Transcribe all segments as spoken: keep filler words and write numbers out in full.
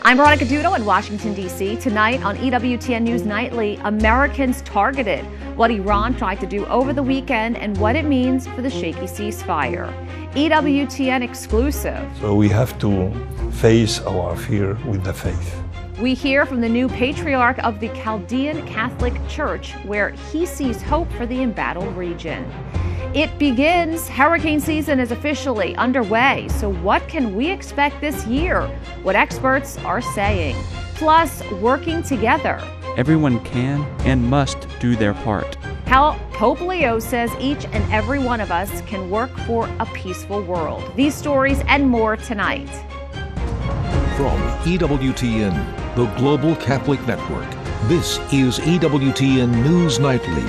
I'm Veronica Dudo in Washington, D C Tonight on E W T N News Nightly, Americans targeted, what Iran tried to do over the weekend and what it means for the shaky ceasefire. E W T N exclusive. So we have to face our fear with the faith. We hear from the new patriarch of the Chaldean Catholic Church, where he sees hope for the embattled region. It begins. Hurricane season is officially underway. So what can we expect this year? What experts are saying. Plus, working together. Everyone can and must do their part. How Pope Leo says each and every one of us can work for a peaceful world. These stories and more tonight. From E W T N, the Global Catholic Network, this is E W T N News Nightly.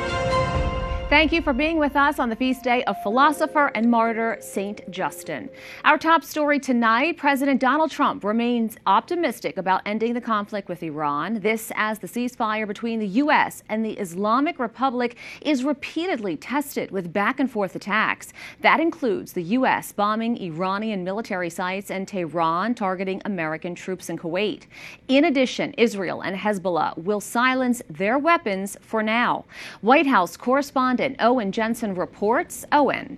Thank you for being with us on the feast day of philosopher and martyr Saint Justin. Our top story tonight, President Donald Trump remains optimistic about ending the conflict with Iran. This as the ceasefire between the U S and the Islamic Republic is repeatedly tested with back and forth attacks. That includes the U S bombing Iranian military sites and Tehran targeting American troops in Kuwait. In addition, Israel and Hezbollah will silence their weapons for now. White House correspondent Owen Jensen reports. Owen.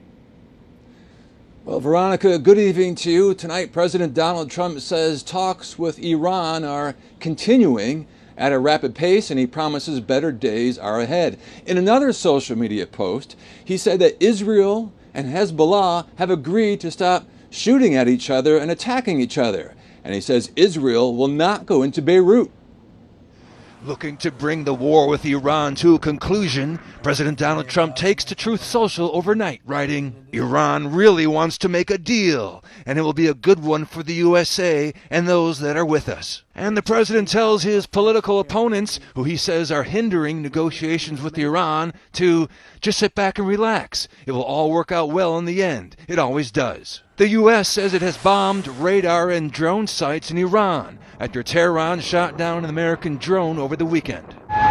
Well, Veronica, good evening to you. Tonight, President Donald Trump says talks with Iran are continuing at a rapid pace, and he promises better days are ahead. In another social media post, he said that Israel and Hezbollah have agreed to stop shooting at each other and attacking each other. And he says Israel will not go into Beirut. Looking to bring the war with Iran to a conclusion, President Donald Trump takes to Truth Social overnight, writing, "Iran really wants to make a deal, and it will be a good one for the U S A and those that are with us." And the president tells his political opponents, who he says are hindering negotiations with Iran, to just sit back and relax. It will all work out well in the end. It always does. The U S says it has bombed radar and drone sites in Iran after Tehran shot down an American drone over the weekend.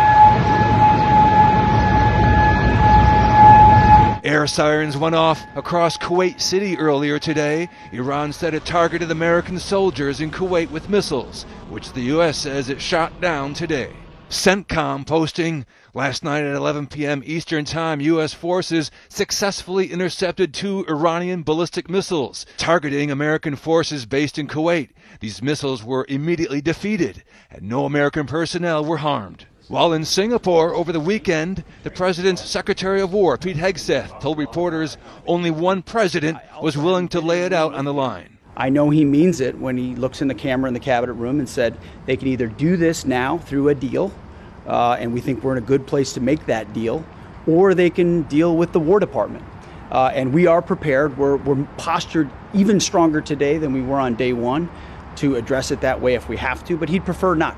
Air sirens went off across Kuwait City earlier today. Iran said it targeted American soldiers in Kuwait with missiles, which the U S says it shot down today. CENTCOM posting, last night at eleven p.m. Eastern Time, U S forces successfully intercepted two Iranian ballistic missiles targeting American forces based in Kuwait. These missiles were immediately defeated, and no American personnel were harmed. While in Singapore over the weekend, the president's Secretary of War, Pete Hegseth, told reporters only one president was willing to lay it out on the line. I know he means it when he looks in the camera in the cabinet room and said they can either do this now through a deal, uh, and we think we're in a good place to make that deal, or they can deal with the War Department. Uh, and we are prepared. We're, we're postured even stronger today than we were on day one to address it that way if we have to, but he'd prefer not.